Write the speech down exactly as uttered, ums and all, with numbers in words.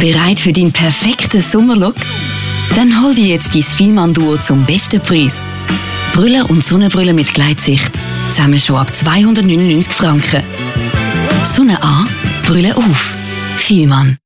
Bereit für deinen perfekten Sommerlook? Dann hol dir jetzt dein Fielmann-Duo zum besten Preis. Brille und Sonnenbrille mit Gleitsicht. Zusammen schon ab zweihundertneunundneunzig Franken. Sonne an, Brille auf. Fielmann.